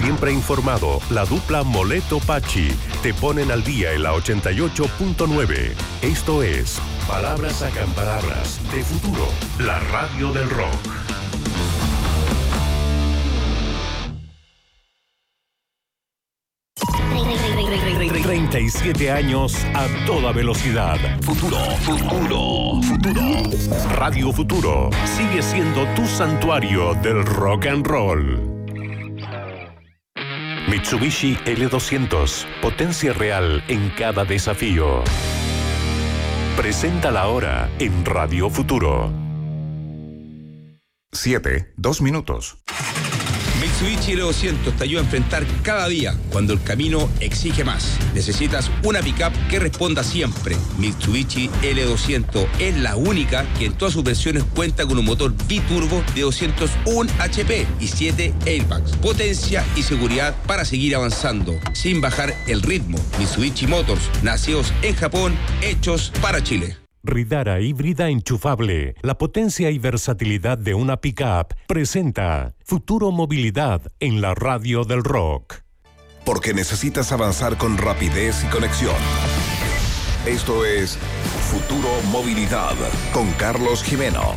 Siempre informado, la dupla Moleto-Pachi te ponen al día en la 88.9. Esto es Palabras Acamparadas de Futuro, la radio del rock. ...37 años a toda velocidad. Futuro. Radio Futuro sigue siendo tu santuario del rock and roll. Mitsubishi L200, potencia real en cada desafío. Presenta la hora en Radio Futuro. 7:02. Mitsubishi L200 te ayuda a enfrentar cada día cuando el camino exige más. Necesitas una pickup que responda siempre. Mitsubishi L200 es la única que en todas sus versiones cuenta con un motor biturbo de 201 HP y 7 airbags. Potencia y seguridad para seguir avanzando sin bajar el ritmo. Mitsubishi Motors, nacidos en Japón, hechos para Chile. Ridara híbrida enchufable, la potencia y versatilidad de una pickup, presenta Futuro Movilidad en la radio del rock. Porque necesitas avanzar con rapidez y conexión. Esto es Futuro Movilidad con Carlos Jimeno.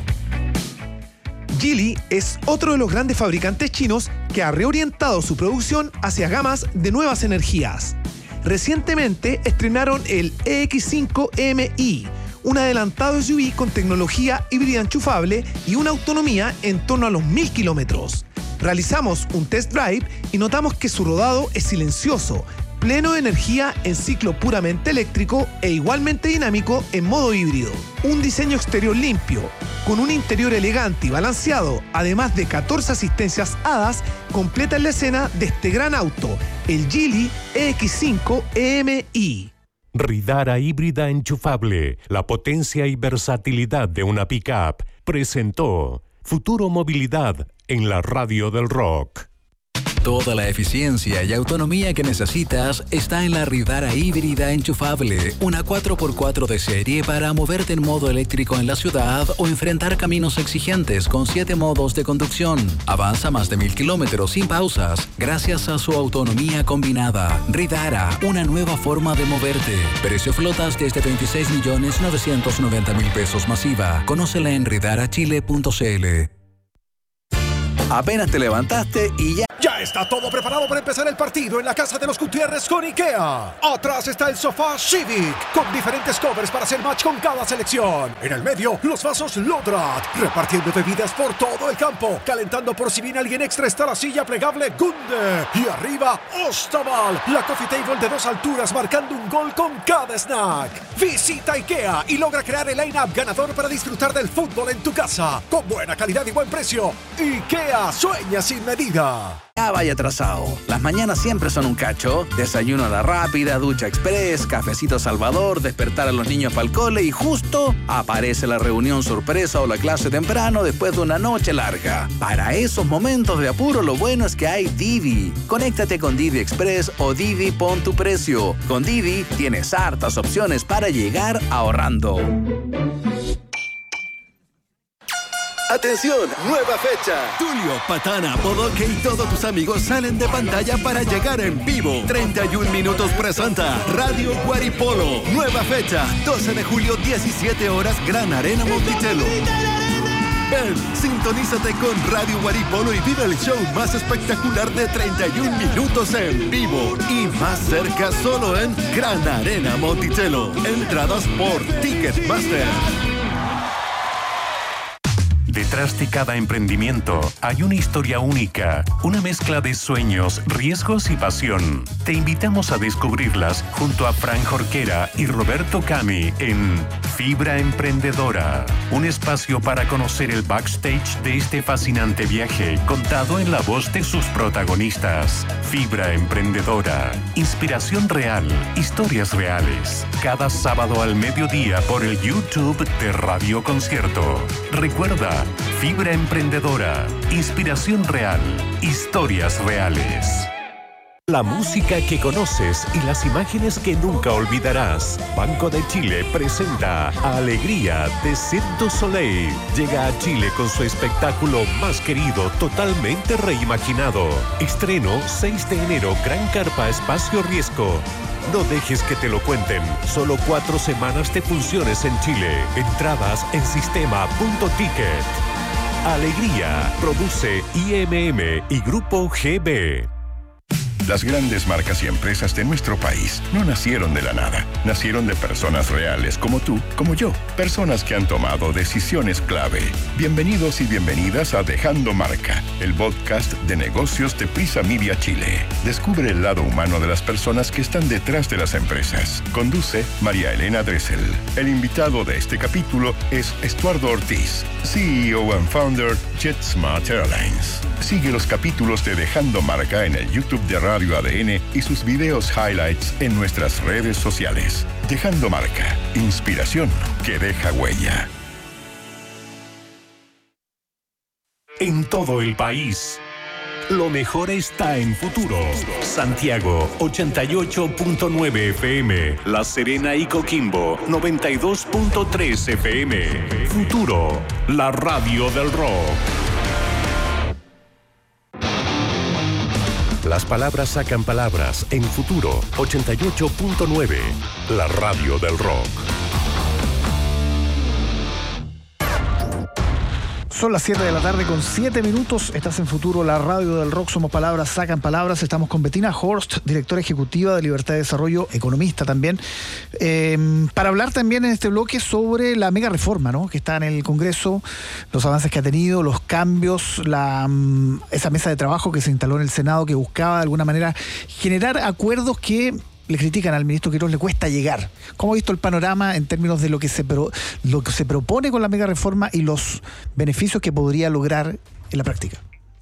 Geely es otro de los grandes fabricantes chinos que ha reorientado su producción hacia gamas de nuevas energías. Recientemente estrenaron el EX5 MI, un adelantado SUV con tecnología híbrida enchufable y una autonomía en torno a los 1000 kilómetros. Realizamos un test drive y notamos que su rodado es silencioso, pleno de energía en ciclo puramente eléctrico e igualmente dinámico en modo híbrido. Un diseño exterior limpio, con un interior elegante y balanceado, además de 14 asistencias HADAS, completan la escena de este gran auto, el Geely EX5 MI. Ridara híbrida enchufable, la potencia y versatilidad de una pickup, presentó Futuro Movilidad en la radio del rock. Toda la eficiencia y autonomía que necesitas está en la Ridara híbrida enchufable, una 4x4 de serie para moverte en modo eléctrico en la ciudad o enfrentar caminos exigentes con 7 modos de conducción. Avanza más de 1000 kilómetros sin pausas gracias a su autonomía combinada. Ridara, una nueva forma de moverte. Precio flotas desde 26.990.000 pesos masiva. Conócela en ridarachile.cl. Apenas te levantaste y ya... Ya está todo preparado para empezar el partido en la casa de los Gutiérrez con IKEA. Atrás está el sofá Civic, con diferentes covers para hacer match con cada selección. En el medio, los vasos Lodrat, repartiendo bebidas por todo el campo. Calentando por si viene alguien extra está la silla plegable Gunde. Y arriba, Ostaval, la coffee table de 2 alturas marcando un gol con cada snack. Visita IKEA y logra crear el line-up ganador para disfrutar del fútbol en tu casa. Con buena calidad y buen precio. IKEA, sueña sin medida. Ya vaya atrasado. Las mañanas siempre son un cacho. Desayuno a la rápida, ducha express, cafecito Salvador, despertar a los niños para el cole y justo aparece la reunión sorpresa o la clase temprano después de una noche larga. Para esos momentos de apuro, lo bueno es que hay Didi. Conéctate con Didi Express o Didi Pon tu Precio. Con Didi tienes hartas opciones para llegar ahorrando. ¡Atención! ¡Nueva fecha! Tulio, Patana, Bodoque y todos tus amigos salen de pantalla para llegar en vivo. 31 Minutos presenta Radio Guaripolo. Nueva fecha, 12 de julio, 17 horas, Gran Arena Monticello. Ven, sintonízate con Radio Guaripolo y vive el show más espectacular de 31 minutos en vivo. Y más cerca solo en Gran Arena Monticello. Entradas por Ticketmaster. Detrás de cada emprendimiento hay una historia única, una mezcla de sueños, riesgos y pasión. Te invitamos a descubrirlas junto a Fran Jorquera y Roberto Cami en Fibra Emprendedora, un espacio para conocer el backstage de este fascinante viaje contado en la voz de sus protagonistas. Fibra Emprendedora, inspiración real, historias reales. Cada sábado al mediodía por el YouTube de Radio Concierto. Recuerda, Fibra Emprendedora, inspiración real, historias reales. La música que conoces y las imágenes que nunca olvidarás. Banco de Chile presenta Alegría de Cirque du Soleil. Llega a Chile con su espectáculo más querido, totalmente reimaginado. Estreno 6 de enero, Gran Carpa Espacio Riesgo. No dejes que te lo cuenten. Solo 4 semanas de funciones en Chile. Entradas en sistema.ticket. Alegría. Produce IMM y Grupo GB. Las grandes marcas y empresas de nuestro país no nacieron de la nada. Nacieron de personas reales como tú, como yo. Personas que han tomado decisiones clave. Bienvenidos y bienvenidas a Dejando Marca, el podcast de negocios de Prisa Media Chile. Descubre el lado humano de las personas que están detrás de las empresas. Conduce María Elena Dressel. El invitado de este capítulo es Estuardo Ortiz, CEO and founder JetSmart Airlines. Sigue los capítulos de Dejando Marca en el YouTube de Radio ADN y sus videos highlights en nuestras redes sociales. Dejando Marca, inspiración que deja huella. En todo el país, lo mejor está en Futuro. Santiago, 88.9 FM. La Serena y Coquimbo, 92.3 FM. Futuro, la radio del rock. Las palabras sacan palabras en Futuro 88.9, la radio del rock. Son las 7 de la tarde con 7 minutos. Estás en Futuro, la radio del rock. Somos palabras, sacan palabras. Estamos con Bettina Horst, directora ejecutiva de Libertad de Desarrollo, economista también, para hablar también en este bloque sobre la mega reforma, ¿no?, que está en el Congreso, los avances que ha tenido, los cambios, esa mesa de trabajo que se instaló en el Senado que buscaba de alguna manera generar acuerdos que le critican al ministro Quirós, le cuesta llegar. ¿Cómo ha visto el panorama en términos de lo que se propone con la mega reforma y los beneficios que podría lograr en la práctica?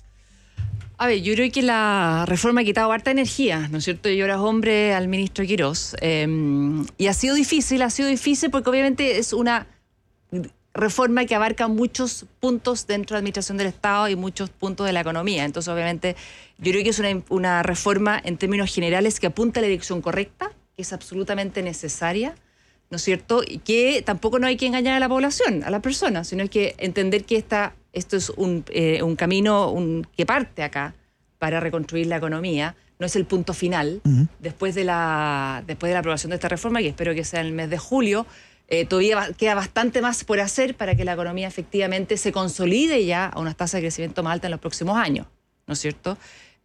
A ver, yo creo que la reforma ha quitado harta energía, ¿no es cierto? Yo era hombre al ministro Quirós. Y ha sido difícil porque obviamente es una reforma que abarca muchos puntos dentro de la administración del Estado y muchos puntos de la economía. Entonces, obviamente, yo creo que es una reforma en términos generales que apunta a la dirección correcta, que es absolutamente necesaria, ¿no es cierto? Y que tampoco no hay que engañar a la población, a las personas, sino hay que entender que esto es un camino que parte acá para reconstruir la economía. No es el punto final. Después de la aprobación de esta reforma, que espero que sea en el mes de julio, todavía queda bastante más por hacer para que la economía efectivamente se consolide ya a unas tasas de crecimiento más altas en los próximos años, ¿no es cierto?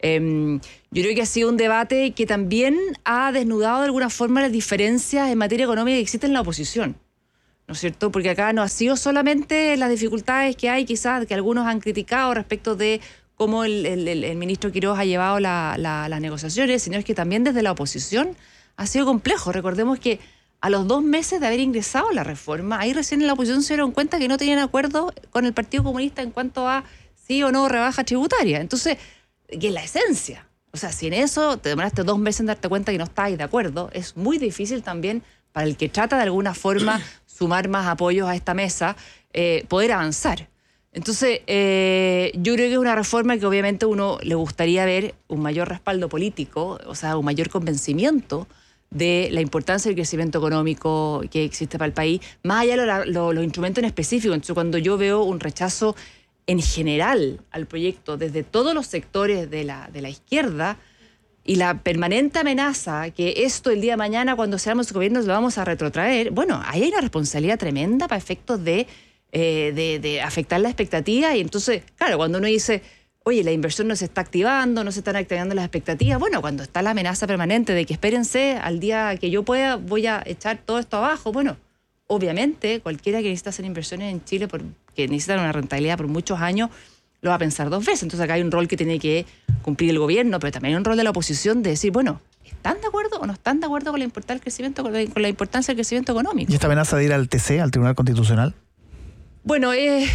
Yo creo que ha sido un debate que también ha desnudado de alguna forma las diferencias en materia económica que existen en la oposición, ¿no es cierto? Porque acá no ha sido solamente las dificultades que hay, quizás, que algunos han criticado respecto de cómo el ministro Quirós ha llevado las negociaciones, sino es que también desde la oposición ha sido complejo. Recordemos que a los 2 meses de haber ingresado la reforma, ahí recién en la oposición se dieron cuenta que no tenían acuerdo con el Partido Comunista en cuanto a sí o no rebaja tributaria. Entonces, que es la esencia. O sea, si en eso te demoraste 2 meses en darte cuenta que no estáis de acuerdo, es muy difícil también para el que trata de alguna forma sumar más apoyos a esta mesa, poder avanzar. Entonces, yo creo que es una reforma que obviamente uno le gustaría ver un mayor respaldo político, o sea, un mayor convencimiento de la importancia del crecimiento económico que existe para el país, más allá de los instrumentos en específico. Entonces, cuando yo veo un rechazo en general al proyecto desde todos los sectores de la izquierda y la permanente amenaza que esto el día de mañana, cuando seamos gobiernos, lo vamos a retrotraer, bueno, ahí hay una responsabilidad tremenda para efectos de afectar la expectativa. Y entonces, claro, cuando uno dice, oye, la inversión no se está activando, no se están activando las expectativas, bueno, cuando está la amenaza permanente de que espérense, al día que yo pueda voy a echar todo esto abajo, bueno, obviamente cualquiera que necesita hacer inversiones en Chile, que necesita una rentabilidad por muchos años, lo va a pensar 2 veces. Entonces acá hay un rol que tiene que cumplir el gobierno, pero también hay un rol de la oposición de decir, bueno, ¿están de acuerdo o no están de acuerdo con la importancia del crecimiento, con la importancia del crecimiento económico? ¿Y esta amenaza de ir al TC, al Tribunal Constitucional? Bueno,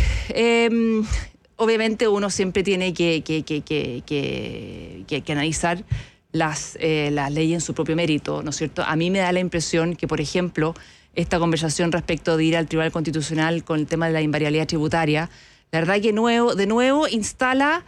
obviamente uno siempre tiene que analizar las leyes en su propio mérito, ¿no es cierto? A mí me da la impresión que, por ejemplo, esta conversación respecto de ir al Tribunal Constitucional con el tema de la invariabilidad tributaria, la verdad que de nuevo instala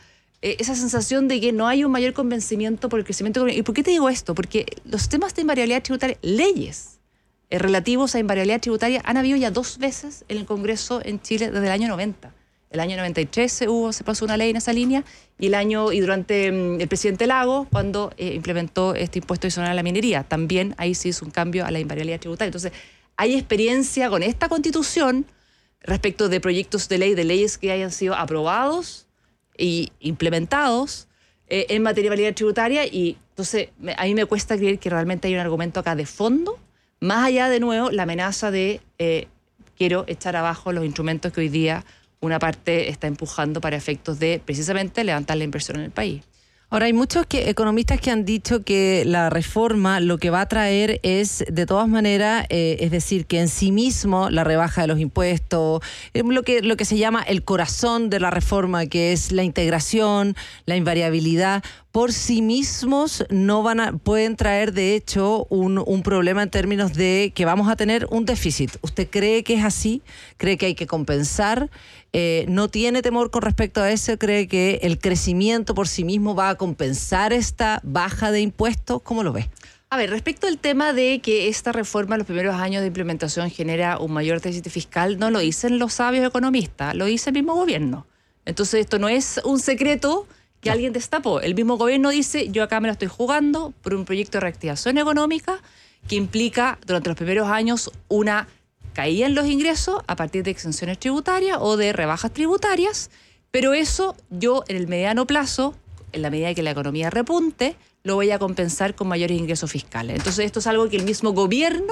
esa sensación de que no hay un mayor convencimiento por el crecimiento económico. ¿Y por qué te digo esto? Porque los temas de invariabilidad tributaria, leyes relativos a invariabilidad tributaria, han habido ya 2 veces en el Congreso en Chile desde el año 90. El año 93 se pasó una ley en esa línea y durante el presidente Lagos, cuando implementó este impuesto adicional a la minería, también ahí se hizo un cambio a la invariabilidad tributaria. Entonces, hay experiencia con esta Constitución respecto de proyectos de ley, de leyes que hayan sido aprobados y implementados en materia de invariabilidad tributaria, y entonces a mí me cuesta creer que realmente hay un argumento acá de fondo, más allá de nuevo la amenaza de quiero echar abajo los instrumentos que hoy día una parte está empujando para efectos de precisamente levantar la inversión en el país. Ahora, hay muchos economistas que han dicho que la reforma lo que va a traer es, de todas maneras, es decir, que en sí mismo la rebaja de los impuestos, lo que se llama el corazón de la reforma, que es la integración, la invariabilidad, por sí mismos pueden traer, de hecho, un problema en términos de que vamos a tener un déficit. ¿Usted cree que es así? ¿Cree que hay que compensar? ¿No tiene temor con respecto a eso? ¿Cree que el crecimiento por sí mismo va a compensar esta baja de impuestos? ¿Cómo lo ve? A ver, respecto al tema de que esta reforma en los primeros años de implementación genera un mayor déficit fiscal, no lo dicen los sabios economistas, lo dice el mismo gobierno. Entonces esto no es un secreto que alguien destapó. El mismo gobierno dice, yo acá me la estoy jugando por un proyecto de reactivación económica que implica durante los primeros años una caída en los ingresos a partir de exenciones tributarias o de rebajas tributarias, pero eso yo en el mediano plazo, en la medida que la economía repunte, lo voy a compensar con mayores ingresos fiscales. Entonces esto es algo que el mismo gobierno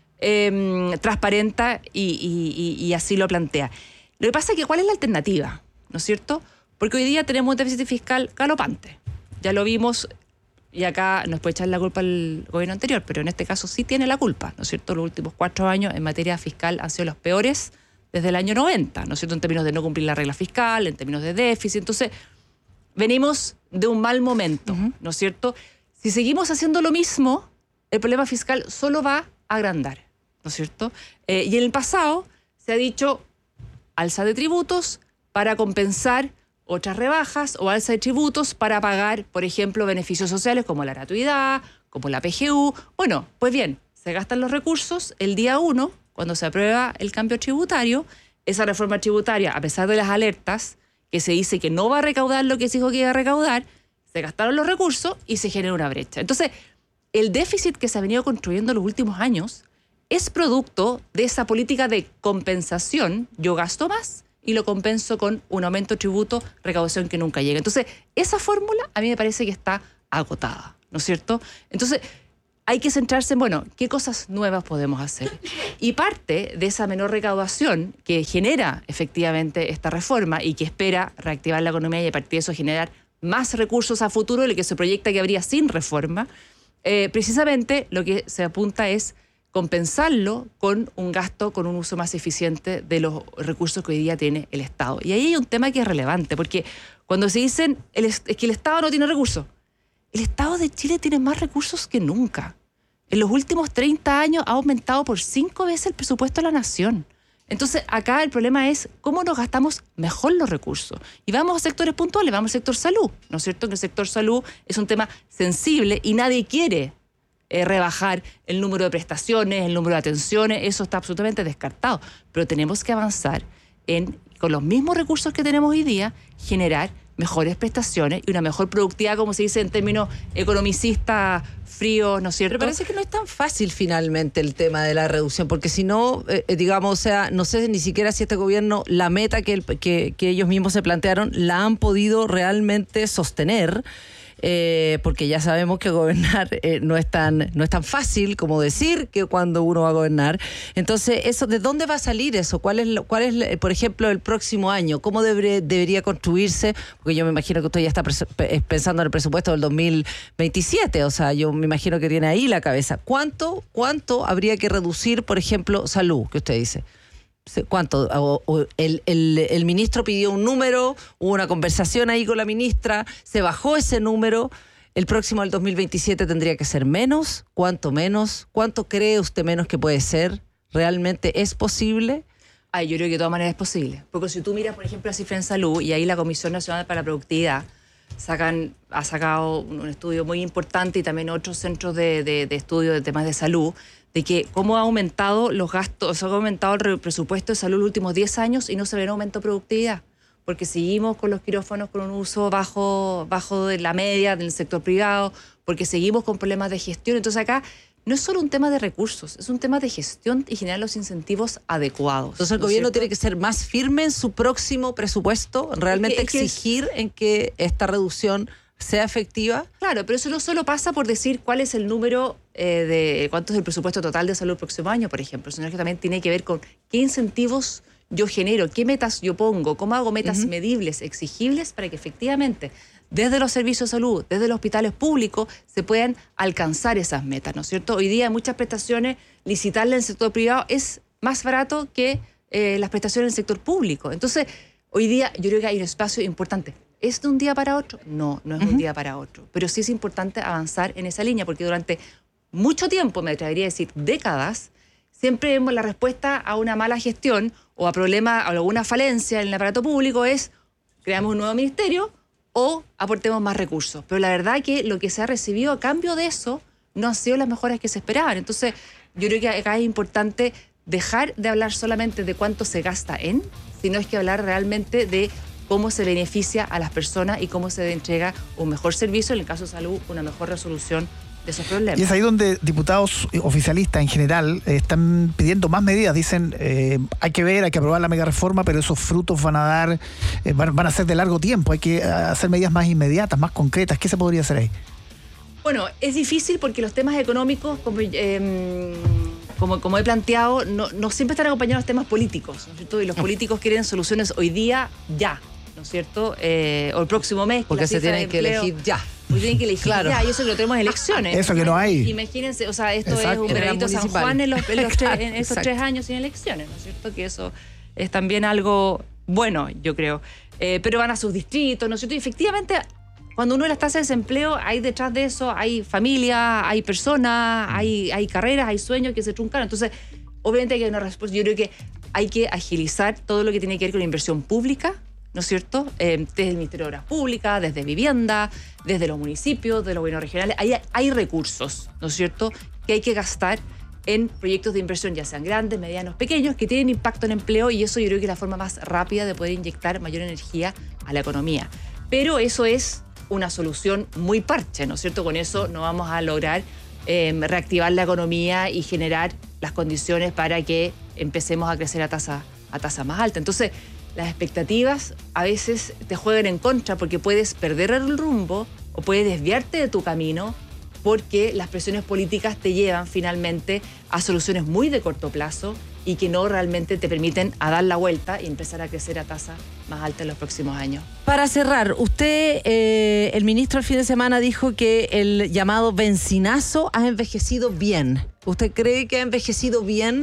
transparenta y así lo plantea. Lo que pasa es que ¿cuál es la alternativa? ¿No es cierto? Porque hoy día tenemos un déficit fiscal galopante. Ya lo vimos, y acá nos puede echar la culpa al gobierno anterior, pero en este caso sí tiene la culpa, ¿no es cierto? Los últimos 4 años en materia fiscal han sido los peores desde el año 90, ¿no es cierto? En términos de no cumplir la regla fiscal, en términos de déficit. Entonces, venimos de un mal momento, ¿no es cierto? Si seguimos haciendo lo mismo, el problema fiscal solo va a agrandar, ¿no es cierto? Y en el pasado se ha dicho alza de tributos para compensar otras rebajas o alza de tributos para pagar, por ejemplo, beneficios sociales como la gratuidad, como la PGU. Bueno, pues bien, se gastan los recursos el día 1, cuando se aprueba el cambio tributario. Esa reforma tributaria, a pesar de las alertas, que se dice que no va a recaudar lo que se dijo que iba a recaudar, se gastaron los recursos y se genera una brecha. Entonces, el déficit que se ha venido construyendo en los últimos años es producto de esa política de compensación. Yo gasto más y lo compenso con un aumento de tributo, recaudación que nunca llega. Entonces, esa fórmula a mí me parece que está agotada, ¿no es cierto? Entonces, hay que centrarse en, bueno, ¿qué cosas nuevas podemos hacer? Y parte de esa menor recaudación que genera efectivamente esta reforma y que espera reactivar la economía y a partir de eso generar más recursos a futuro de lo que se proyecta que habría sin reforma, precisamente lo que se apunta es compensarlo con un gasto, con un uso más eficiente de los recursos que hoy día tiene el Estado. Y ahí hay un tema que es relevante, porque cuando se dicen es que el Estado no tiene recursos, el Estado de Chile tiene más recursos que nunca. En los últimos 30 años ha aumentado por 5 veces el presupuesto de la nación. Entonces, acá el problema es cómo nos gastamos mejor los recursos. Y vamos a sectores puntuales, vamos al sector salud, ¿no es cierto? Que el sector salud es un tema sensible y nadie quiere rebajar el número de prestaciones, el número de atenciones, eso está absolutamente descartado. Pero tenemos que avanzar en, con los mismos recursos que tenemos hoy día, generar mejores prestaciones y una mejor productividad, como se dice en términos economicistas fríos, ¿no es cierto? Pero parece que no es tan fácil finalmente el tema de la reducción, porque si no, digamos, o sea, no sé ni siquiera si este gobierno, la meta que ellos mismos se plantearon, la han podido realmente sostener. Porque ya sabemos que gobernar no es tan fácil como decir que cuando uno va a gobernar. Entonces, eso, ¿de dónde va a salir eso? ¿Cuál es, por ejemplo, el próximo año? ¿Cómo debería construirse? Porque yo me imagino que usted ya está pensando en el presupuesto del 2027, o sea, yo me imagino que tiene ahí la cabeza. ¿Cuánto habría que reducir, por ejemplo, salud, que usted dice? ¿Cuánto? El ministro pidió un número, hubo una conversación ahí con la ministra, se bajó ese número. ¿El próximo del 2027 tendría que ser menos? ¿Cuánto menos? ¿Cuánto cree usted menos que puede ser? ¿Realmente es posible? Yo creo que de todas maneras es posible. Porque si tú miras, por ejemplo, la cifra en salud, y ahí la Comisión Nacional para la Productividad ha sacado un estudio muy importante y también otros centros de estudio de temas de salud, de que cómo ha aumentado los gastos, ha aumentado el presupuesto de salud en los últimos 10 años y no se ve un aumento de productividad, porque seguimos con los quirófanos con un uso bajo de la media del sector privado, porque seguimos con problemas de gestión. Entonces acá no es solo un tema de recursos, es un tema de gestión y generar los incentivos adecuados. Entonces el gobierno tiene que ser más firme en su próximo presupuesto, realmente exigir en que esta reducción sea efectiva. Claro, pero eso no solo pasa por decir cuál es el número de cuánto es el presupuesto total de salud el próximo año, por ejemplo, sino que también tiene que ver con qué incentivos yo genero, qué metas yo pongo, cómo hago metas medibles, exigibles, para que efectivamente desde los servicios de salud, desde los hospitales públicos, se puedan alcanzar esas metas, ¿no es cierto? Hoy día muchas prestaciones, licitarlas en el sector privado es más barato que las prestaciones en el sector público. Entonces, hoy día yo creo que hay un espacio importante. ¿Es de un día para otro? No, no es de un día para otro. Pero sí es importante avanzar en esa línea, porque durante mucho tiempo, me atrevería a decir décadas, siempre vemos la respuesta a una mala gestión o a problemas, a alguna falencia en el aparato público es creamos un nuevo ministerio o aportemos más recursos. Pero la verdad que lo que se ha recibido a cambio de eso no han sido las mejoras que se esperaban. Entonces, yo creo que acá es importante dejar de hablar solamente de cuánto se gasta sino es que hablar realmente de cómo se beneficia a las personas y cómo se entrega un mejor servicio, en el caso de salud, una mejor resolución de esos problemas. Y es ahí donde diputados oficialistas en general están pidiendo más medidas. Dicen, hay que aprobar la mega reforma, pero esos frutos van a ser de largo tiempo. Hay que hacer medidas más inmediatas, más concretas. ¿Qué se podría hacer ahí? Bueno, es difícil porque los temas económicos, como he planteado, no siempre están acompañados de temas políticos, ¿no es cierto? Y los políticos quieren soluciones hoy día, ya, ¿no es cierto? O el próximo mes. Porque se tienen que elegir ya. Porque tienen que elegir ya, y eso que lo tenemos en elecciones. Eso que no hay. Imagínense, o sea, esto es un veranito San Juan en estos 3 años sin elecciones, ¿no es cierto? Que eso es también algo bueno, yo creo. Pero van a sus distritos, ¿no es cierto? Y efectivamente, cuando uno ve las tasas de desempleo, hay detrás de eso, hay familias, hay personas, hay carreras, hay sueños que se truncan. Entonces, obviamente hay que dar una respuesta. Yo creo que hay que agilizar todo lo que tiene que ver con la inversión pública, ¿no es cierto? Desde el Ministerio de Obras Públicas, desde Vivienda, desde los municipios, de los gobiernos regionales. Ahí hay recursos, ¿no es cierto?, que hay que gastar en proyectos de inversión, ya sean grandes, medianos, pequeños, que tienen impacto en empleo, y eso yo creo que es la forma más rápida de poder inyectar mayor energía a la economía. Pero eso es una solución muy parche, ¿no es cierto? Con eso no vamos a lograr reactivar la economía y generar las condiciones para que empecemos a crecer a tasa más alta. Entonces, las expectativas a veces te juegan en contra porque puedes perder el rumbo o puedes desviarte de tu camino porque las presiones políticas te llevan finalmente a soluciones muy de corto plazo y que no realmente te permiten a dar la vuelta y empezar a crecer a tasa más alta en los próximos años. Para cerrar, usted, el ministro el fin de semana dijo que el llamado bencinazo ha envejecido bien. ¿Usted cree que ha envejecido bien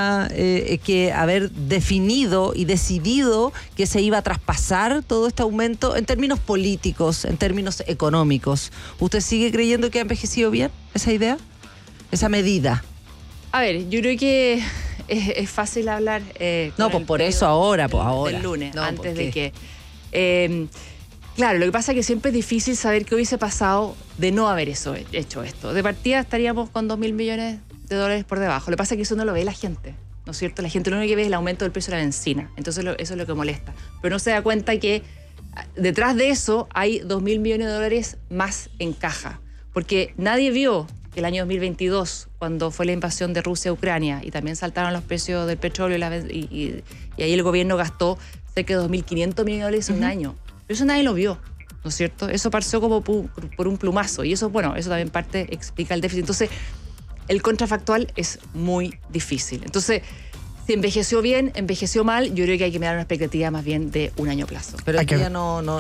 que haber definido y decidido que se iba a traspasar todo este aumento en términos políticos, en términos económicos? ¿Usted sigue creyendo que ha envejecido bien esa idea, esa medida? A ver, yo creo que es fácil hablar. No, pues por eso ahora. El lunes, no, antes de que... claro, lo que pasa es que siempre es difícil saber qué hubiese pasado de no haber hecho esto. De partida estaríamos con 2.000 millones de dólares por debajo. Lo que pasa es que eso no lo ve la gente, ¿no es cierto? La gente lo único que ve es el aumento del precio de la benzina. Entonces eso es lo que molesta. Pero no se da cuenta que detrás de eso hay 2.000 millones de dólares más en caja. Porque nadie vio que el año 2022, cuando fue la invasión de Rusia a Ucrania y también saltaron los precios del petróleo y ahí el gobierno gastó cerca de 2.500 millones de dólares en un año. Pero eso nadie lo vio, ¿no es cierto? Eso pasó como por un plumazo y eso, bueno, eso también parte explica el déficit. Entonces, el contrafactual es muy difícil. Entonces, si envejeció bien, envejeció mal, yo creo que hay que mirar una expectativa más bien de un año plazo. Pero ella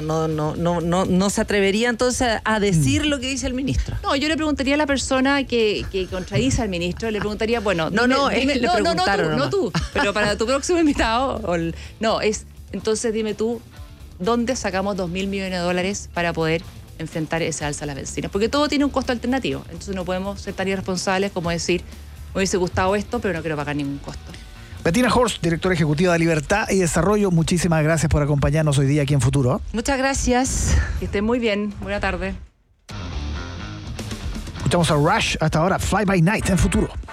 no se atrevería entonces a decir lo que dice el ministro. No, yo le preguntaría a la persona que contradice al ministro, le preguntaría, bueno... No tú, pero para tu próximo invitado... Entonces dime tú, ¿dónde sacamos 2.000 millones de dólares para poder enfrentar ese alza a las bencinas? Porque todo tiene un costo alternativo, entonces no podemos ser tan irresponsables como decir, me hubiese gustado esto, pero no quiero pagar ningún costo. Bettina Horst, directora ejecutiva de Libertad y Desarrollo, muchísimas gracias por acompañarnos hoy día aquí en Futuro. Muchas gracias. Que estén muy bien. Buena tarde. Escuchamos a Rush hasta ahora, Fly By Night en Futuro.